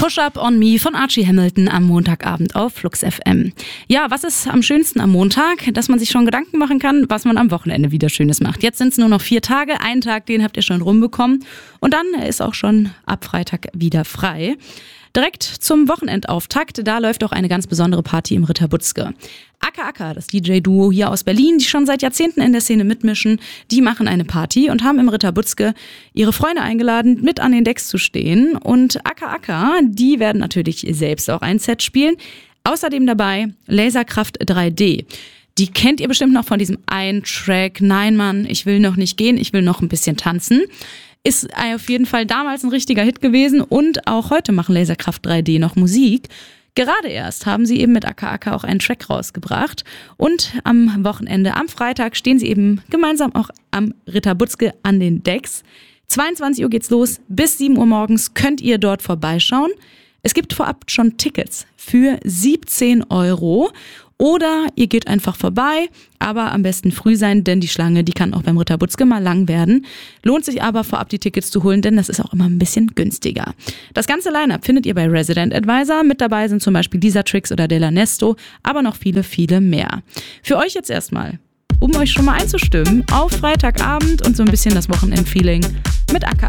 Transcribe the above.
Push Up on Me von Archie Hamilton am Montagabend auf Flux FM. Ja, was ist am schönsten am Montag? Dass man sich schon Gedanken machen kann, was man am Wochenende wieder Schönes macht. Jetzt sind es nur noch 4 Tage, einen Tag, den habt ihr schon rumbekommen. Und dann ist auch schon ab Freitag wieder frei. Direkt zum Wochenendauftakt, da läuft auch eine ganz besondere Party im Ritter Butzke. Acker Acker, das DJ-Duo hier aus Berlin, die schon seit Jahrzehnten in der Szene mitmischen, die machen eine Party und haben im Ritter Butzke ihre Freunde eingeladen, mit an den Decks zu stehen. Und Acker Acker, die werden natürlich selbst auch ein Set spielen. Außerdem dabei Laserkraft 3D. Die kennt ihr bestimmt noch von diesem einen Track, Nein Mann, ich will noch nicht gehen, ich will noch ein bisschen tanzen. Ist auf jeden Fall damals ein richtiger Hit gewesen und auch heute machen Laserkraft 3D noch Musik. Gerade erst haben sie eben mit Acker Acker auch einen Track rausgebracht und am Wochenende, am Freitag, stehen sie eben gemeinsam auch am Ritter Butzke an den Decks. 22 Uhr geht's los, bis 7 Uhr morgens könnt ihr dort vorbeischauen. Es gibt vorab schon Tickets für 17 € oder ihr geht einfach vorbei, aber am besten früh sein, denn die Schlange, die kann auch beim Ritter Butzke mal lang werden. Lohnt sich aber vorab die Tickets zu holen, denn das ist auch immer ein bisschen günstiger. Das ganze Line-Up findet ihr bei Resident Advisor. Mit dabei sind zum Beispiel Lisa Trix oder Della Nesto, aber noch viele, viele mehr. Für euch jetzt erstmal, um euch schon mal einzustimmen, auf Freitagabend und so ein bisschen das Wochenend-Feeling mit Acker